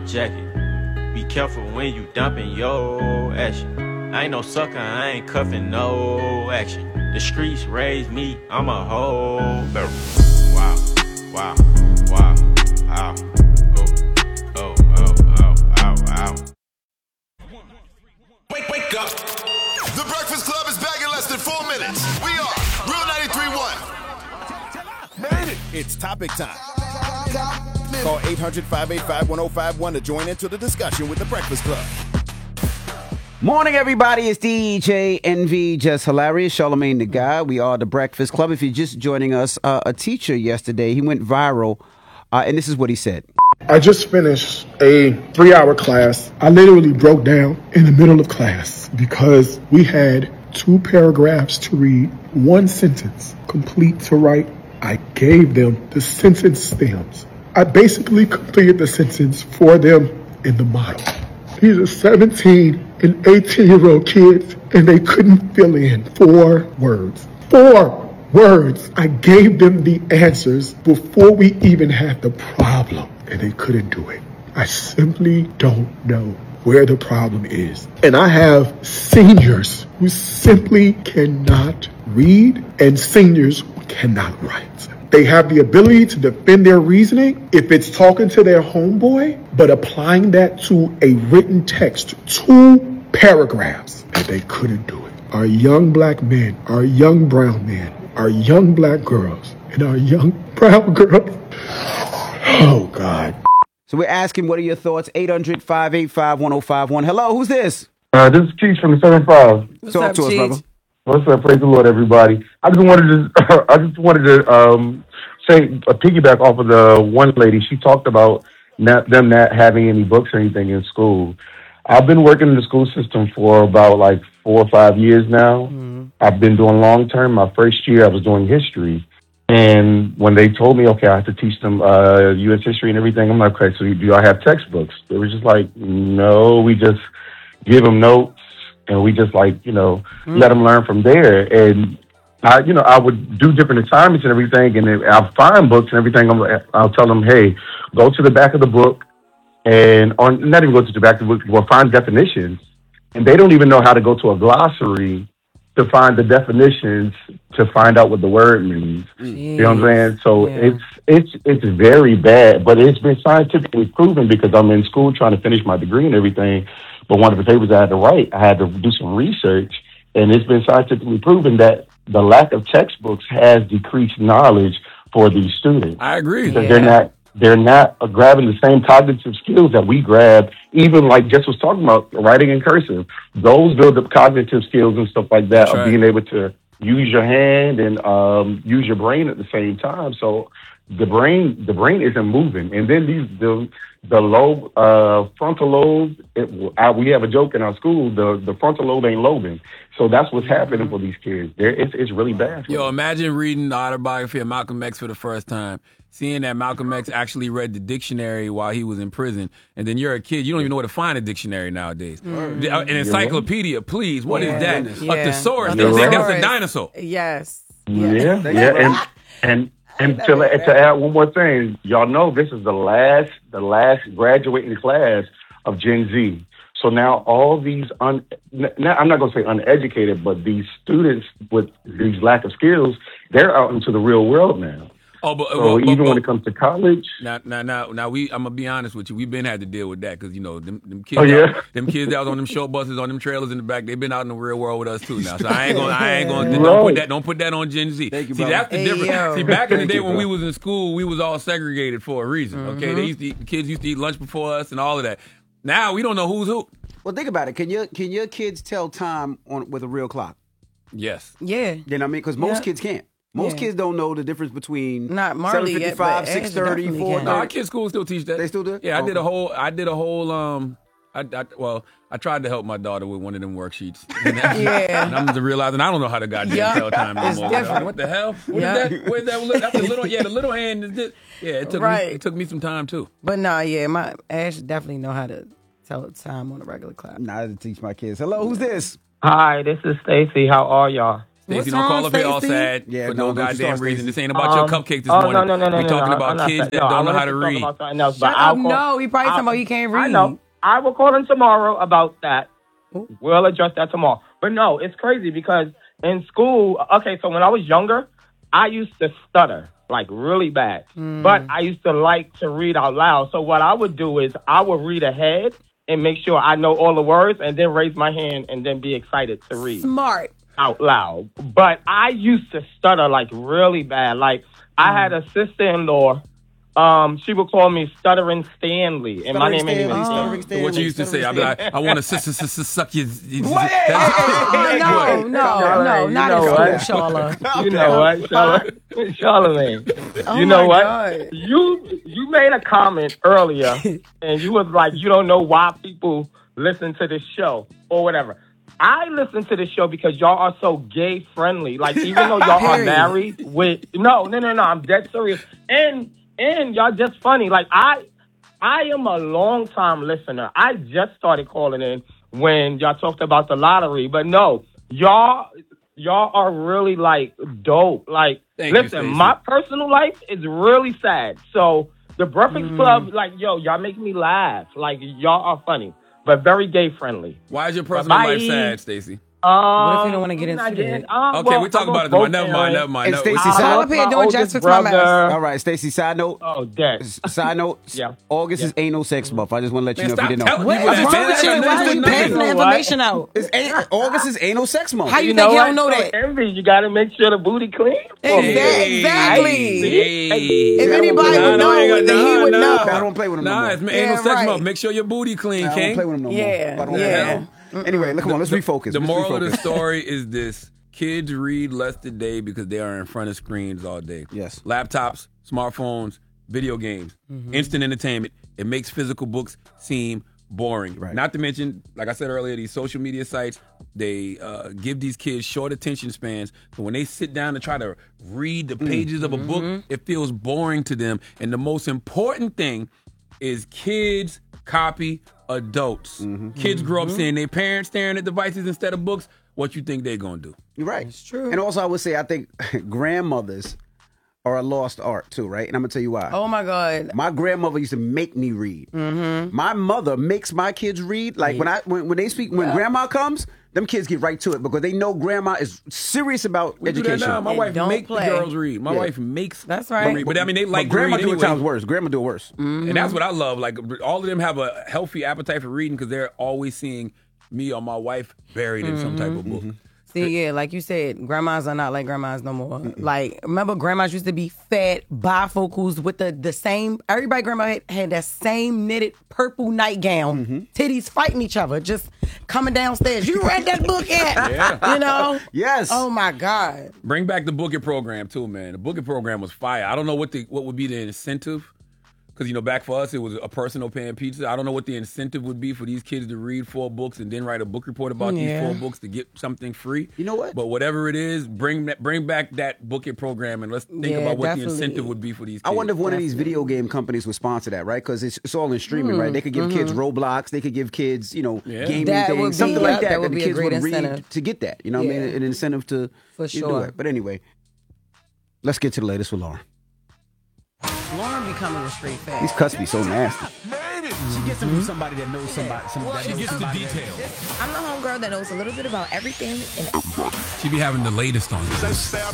jacket. Be careful when you dumping your action. I ain't no sucker, I ain't cuffing no action. The streets raised me, I'm a whole barrel. Wow, wow, wow, wow. Oh, oh, oh, oh, oh, oh. Wake up. The Breakfast Club is back in less than 4 minutes. We are Real 93.1. Made it. It's topic time. Call 800-585-1051 to join into the discussion with the Breakfast Club. Morning, everybody. It's DJ NV, Just Hilarious, Charlamagne the Guy. We are the Breakfast Club. If you're just joining us, a teacher yesterday, he went viral, and this is what he said. I just finished a 3-hour class. I literally broke down in the middle of class because we had 2 paragraphs to read, 1 sentence complete to write. I gave them the sentence stems. I basically completed the sentence for them in the model. These are 17 and 18-year-old kids, and they couldn't fill in 4 words. 4 words. I gave them the answers before we even had the problem, and they couldn't do it. I simply don't know where the problem is. And I have seniors who simply cannot read and seniors who cannot write. They have the ability to defend their reasoning if it's talking to their homeboy, but applying that to a written text, 2 paragraphs, and they couldn't do it. Our young black men, our young brown men, our young black girls, and our young brown girls. Oh, God. So we're asking, what are your thoughts? 800-585-1051. Hello, who's this? This is Keith from the 75. Talk to us, brother. What's up? Praise the Lord, everybody. I just wanted to say a piggyback off of the one lady. She talked about them not having any books or anything in school. I've been working in the school system for about like 4 or 5 years now. Mm-hmm. I've been doing long term. My first year, I was doing history. And when they told me, okay, I have to teach them U.S. history and everything, I'm like, okay, so do I have textbooks? They were just like, no, we just give them notes and we just let them learn from there. And I would do different assignments and everything, and I'll find books and everything. I'll tell them, hey, go to the back of the book, not even go to the back of the book, we'll find definitions. And they don't even know how to go to a glossary to find the definitions to find out what the word means. Jeez. You know what I'm saying? So it's very bad, but it's been scientifically proven because I'm in school trying to finish my degree and everything. But one of the papers I had to write, I had to do some research, and it's been scientifically proven that the lack of textbooks has decreased knowledge for these students. I agree. Because they're not grabbing the same cognitive skills that we grab, even like Jess was talking about, writing in cursive. Those build up cognitive skills and stuff like that, of being able to use your hand and use your brain at the same time. So the brain isn't moving. And then the lobe, frontal lobe, we have a joke in our school, the frontal lobe ain't lobing. So that's what's happening for these kids. It's really bad. Yo, imagine reading the autobiography of Malcolm X for the first time, seeing that Malcolm X actually read the dictionary while he was in prison, and then you're a kid, you don't even know where to find a dictionary nowadays. An encyclopedia, please. What is that? A thesaurus. That's a dinosaur. Yes. Yeah. And to add one more thing, y'all know this is the last graduating class of Gen Z. So now all these, I'm not going to say uneducated, but these students with these lack of skills, they're out into the real world now. Even when it comes to college. Now, I'm gonna be honest with you. We've been had to deal with that because them kids, them kids that was on them short buses, on them trailers in the back, they've been out in the real world with us too now. So I ain't gonna don't put that on Gen Z. Thank you, See, brother. that's the difference. See, back in the day when we was in school, we was all segregated for a reason. Okay, the kids used to eat lunch before us and all of that. Now we don't know who's who. Well, think about it. Can your kids tell time with a real clock? Yes. Yeah. You know what I mean? Because most kids can't. Most kids don't know the difference between not Marley 7:55, 6:30, 4:30. No, our kids' school still teach that. They still do? Yeah, I did a whole. I tried to help my daughter with one of them worksheets. And I'm just realizing I don't know how to goddamn tell time no more. Different. What the hell? What is that? Where's that? That's the little. Yeah, the little hand is this. Yeah, it took me some time too. But no, my Ash definitely know how to tell time on a regular clock. Nah, I teach my kids. Hello, who's this? Hi, this is Stacy. How are y'all? Stacey, don't call up here all sad Yeah, for no, no don't you goddamn start, reason. Stacey. This ain't about your cupcake this morning. No. We're talking I'm about not kids sad. that No, don't know I how wanted to talk read. about something else, Shut but up. I'll call- No, he probably talking about he can't read. I know. I will call him tomorrow about that. We'll address that tomorrow. But no, it's crazy because in school, okay, so when I was younger, I used to stutter like really bad. But I used to like to read out loud. So what I would do is I would read ahead and make sure I know all the words and then raise my hand and then be excited to read Smart. out loud. But I used to stutter like really bad. Like I had a sister-in-law. She would call me Stuttering Stanley, and my name ain't even Stanley. So what you used to say, I'd be like, I want to suck your... No, not in school, Charla. You know what, Charlamagne? Oh You know my what? God. You made a comment earlier, and you was like, you don't know why people listen to this show or whatever. I listen to this show because y'all are so gay friendly. Like even though y'all are married with no, I'm dead serious. And y'all just funny. Like I am a long time listener. I just started calling in when y'all talked about the lottery, but no, y'all are really like dope. Like listen, my personal life is really sad. So the Breakfast Club, like y'all make me laugh. Like y'all are funny, but very gay friendly. Why is your personal life sad, Stacey? What if you don't want to get into it? Okay, we talk about it tomorrow. Never mind. And Stacey, I'm up here doing just fix my mess. All right, Stacey, side note. Oh, dead. Side note. Yeah. August is anal sex month. I just want to let you know if you didn't know. What is wrong with you? Why are you passing the information out? August is anal sex month. How you think you don't know that? Envy, you got to make sure the booty clean. Exactly. Hey. If anybody would know, then he would know. I don't play with him no more. It's anal sex month. Make sure your booty clean, I King. don't play with him no more. Yeah. Anyway, come on, let's refocus. The moral of the story is this. Kids read less today because they are in front of screens all day. Yes. Laptops, smartphones, video games, instant entertainment. It makes physical books seem boring. Right. Not to mention, like I said earlier, these social media sites, they give these kids short attention spans. So when they sit down and try to read the pages of a book, it feels boring to them. And the most important thing is kids copy adults. Kids grow up seeing their parents staring at devices instead of books. What you think they're going to do? You're right. It's true. And also, I would say, I think grandmothers are a lost art, too, right? And I'm going to tell you why. Oh, my God. My grandmother used to make me read. My mother makes my kids read. Like, when they speak, when grandma comes, them kids get right to it because they know grandma is serious about We do education. that now. My wife don't makes the play. girls read. My wife makes That's them right. read. But I mean, they like grandma to do read it times anyway. worse. Grandma do it worse. And that's what I love. Like, all of them have a healthy appetite for reading because they're always seeing me or my wife buried in some type of book. See, yeah, like you said, grandmas are not like grandmas no more. Like, remember, grandmas used to be fat bifocals with the same. Everybody, grandma had that same knitted purple nightgown. Titties fighting each other, just coming downstairs. You read that book yet? Yeah. You know? Yes. Oh my God. Bring back the Book It program too, man. The Book It program was fire. I don't know what would be the incentive. Because, back for us, it was a personal pan pizza. I don't know what the incentive would be for these kids to read 4 books and then write a book report about these 4 books to get something free. You know what? But whatever it is, bring back that Book It program and let's think about what the incentive would be for these kids. I wonder if one of these video game companies would sponsor that, right? Because it's all in streaming, right? They could give kids Roblox. They could give kids, gaming That would be- things, something like that. that would the be a kids great would read incentive. to get that. You know what I mean? An incentive to For do sure. it. But anyway, let's get to the latest with Lauren. Lauren becoming a straight fat. These cuts be so nasty. She gets them from somebody that knows somebody. She gets the details. I'm the homegirl that knows a little bit about everything. And She be having the latest on you.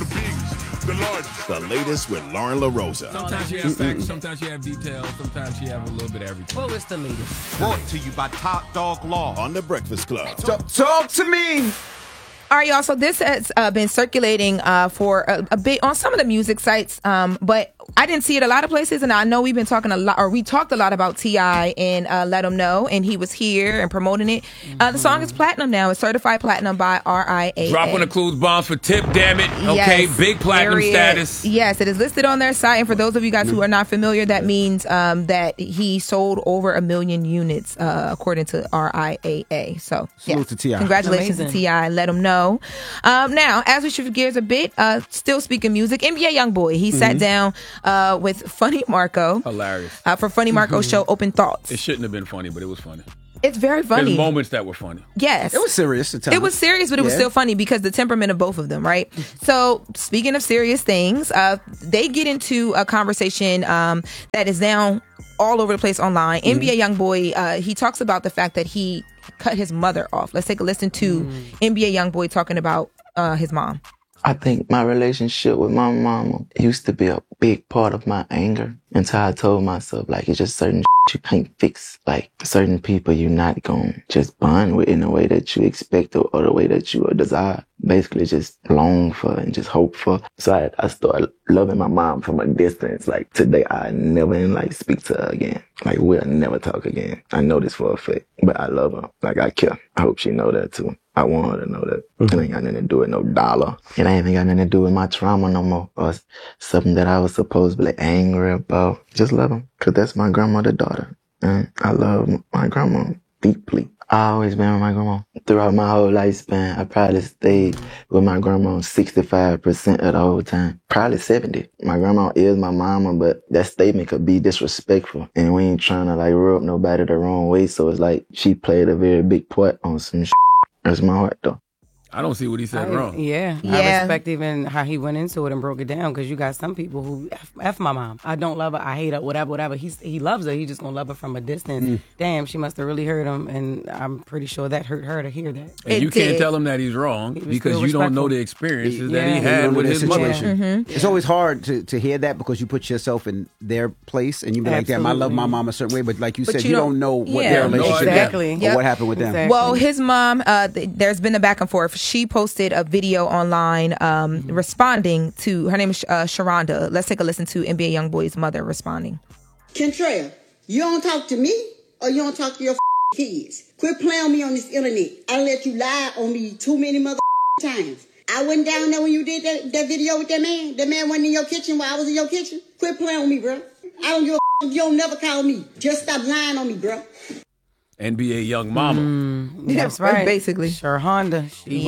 The latest with Lauren LaRosa. Sometimes you have facts, sometimes you have details, sometimes you have a little bit of everything. What was the latest? Brought to you by Top Dog Law. On the Breakfast Club. Talk to me. all right, y'all. So this has been circulating for a bit on some of the music sites, but I didn't see it a lot of places. And I know we've been talking a lot, or we talked a lot about T.I. and Let 'Em Know, and he was here and promoting it. The song is platinum now. It's certified platinum by RIAA. Dropping the clues bombs for Tip, damn it. Okay, Yes, big platinum period. status. Yes, it is listed on their site. And for those of you guys who are not familiar, that means that he sold over 1 million units, according to RIAA. So, Salute to T.I. Congratulations Amazing. to T.I. Let him know. Now, as we shift gears a bit, still speaking music, NBA Youngboy, he sat down with Funny Marco. Hilarious. For Funny Marco's show, Open Thoughts. It shouldn't have been funny, but it was funny. It's very funny. There's moments that were funny. Yes. It was serious at times. It was serious, but it was still funny because the temperament of both of them, right? So, speaking of serious things, they get into a conversation that is now all over the place online. NBA Youngboy, he talks about the fact that he cut his mother off. Let's take a listen to NBA Youngboy talking about his mom. I think my relationship with my mama used to be a big part of my anger until I told myself, like, it's just certain you can't fix. Like, certain people you're not going to just bond with in the way that you expect or the way that you desire. Basically just long for and just hope for. So I started loving my mom from a distance. Like, today I never speak to her again. Like, we'll never talk again. I know this for a fact, but I love her. Like, I care. I hope she know that too. I want her to know that. It ain't got nothing to do with no dollar. It ain't even got nothing to do with my trauma no more. Or something that I was supposedly angry about. Just love him. Cause that's my grandmother's daughter. And I love my grandma deeply. I always been with my grandma. Throughout my whole lifespan, I probably stayed with my grandma 65% of the whole time. Probably 70. My grandma is my mama, but that statement could be disrespectful. And we ain't trying to rub nobody the wrong way. So it's like she played a very big part on some shit. That's my heart though. I don't see what he said wrong. Yeah. I respect even how he went into it and broke it down, because you got some people who F my mom. I don't love her. I hate her. Whatever. He loves her. He just gonna love her from a distance. Damn, she must have really hurt him, and I'm pretty sure that hurt her to hear that. And you can't tell him that he's wrong because you don't know the experiences that he had with his mother. It's always hard to hear that because you put yourself in their place and you be like, damn, I love my mom a certain way, but like you said, you don't know what their relationship is or what happened with them. Well, his mom, there's been a back and forth. She posted a video online responding to, her name is Sharonda. Let's take a listen to NBA Youngboy's mother responding. Kentrell, you don't talk to me or you don't talk to your kids. Quit playing on me on this internet. I let you lie on me too many times. I wasn't down there when you did that video with that man. That man wasn't in your kitchen while I was in your kitchen. Quit playing on me, bro. I don't give a you don't never call me. Just stop lying on me, bro. NBA Young Mama. That's right. Basically. Sure, Honda.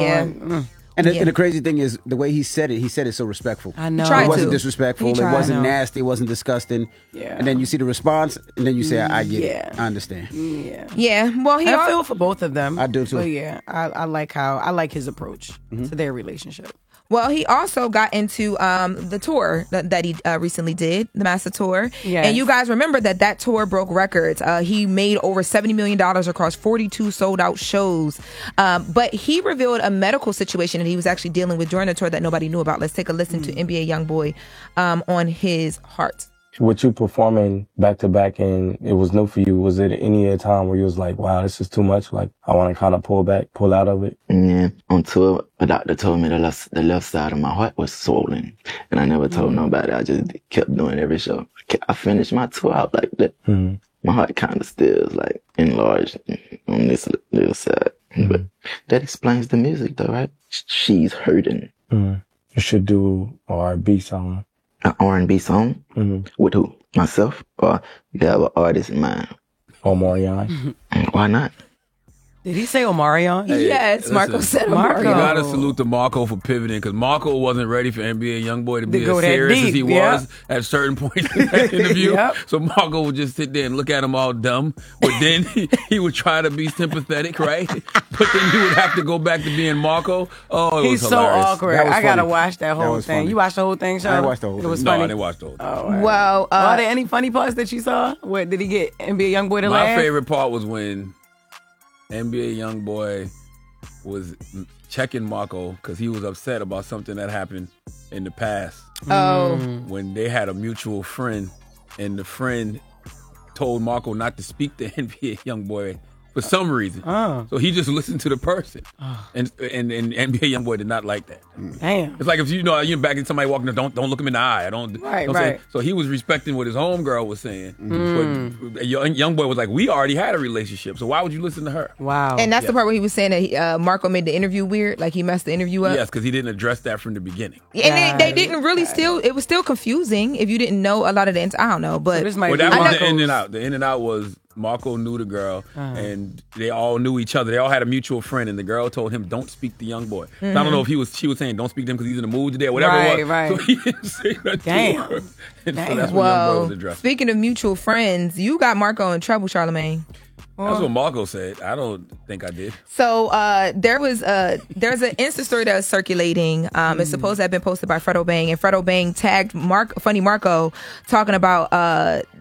And the crazy thing is, the way he said it so respectful. I know. It wasn't disrespectful. It wasn't nasty. It wasn't disgusting. Yeah. And then you see the response, and then you say, I get it. I understand. Yeah. Well, I feel for both of them. I do too. But yeah, I like his approach to their relationship. Well, he also got into the tour that he recently did, the Master Tour. Yes. And you guys remember that tour broke records. He made over $70 million across 42 sold-out shows. But he revealed a medical situation that he was actually dealing with during the tour that nobody knew about. Let's take a listen to NBA Youngboy on his heart. With you performing back to back and it was new for you, was it any time where you was like, wow, this is too much? Like, I want to kind of pull out of it? Yeah, on tour, the doctor told me the left side of my heart was swollen. And I never told nobody. I just kept doing every show. I finished my tour out like that. My heart kind of still is like enlarged on this little side. But that explains the music though, right? She's hurting. You should do an R&B song. An R&B song? With who? Myself? Or you have an artist in mind? Omarion. Why not? Did he say Omarion? Hey, yes, Marco said Omarion. You gotta salute to Marco for pivoting, because Marco wasn't ready for NBA Youngboy to be as serious as he was at certain points in that interview. So Marco would just sit there and look at him all dumb, but then he would try to be sympathetic, right? But then he would have to go back to being Marco. Oh, it He's was so hilarious. awkward. I gotta watch that whole thing. You watched the whole thing, Sean? I watched the whole thing. It was No, funny. I didn't watch the whole thing. Oh, well, are there any funny parts that you saw? Where did he get NBA Youngboy to laugh? My favorite part was when NBA Youngboy was checking Marco because he was upset about something that happened in the past. Oh. When they had a mutual friend, and the friend told Marco not to speak to NBA Youngboy for some reason. So he just listened to the person. And NBA Youngboy did not like that. Damn. It's like if you're back in somebody walking, don't look him in the eye. Don't say. So he was respecting what his homegirl was saying. But Youngboy was like, we already had a relationship, so why would you listen to her? Wow. And that's the part where he was saying that Marco made the interview weird, like he messed the interview up. Yes, because he didn't address that from the beginning. And they didn't really it was still confusing if you didn't know a lot of the I don't know, but that was the in and out. The in and out was Marco knew the girl, and they all knew each other. They all had a mutual friend, and the girl told him, "Don't speak to Youngboy." So I don't know if she was saying, "Don't speak to him because he's in the mood today," or whatever it was. Right. So he didn't say that to her. And so that's what Youngboy was addressing. Speaking of mutual friends, you got Marco in trouble, Charlamagne. That's what Marco said. I don't think I did. So there's an Insta story that was circulating. It's supposed to have been posted by Fredo Bang, and Fredo Bang tagged Funny Marco talking about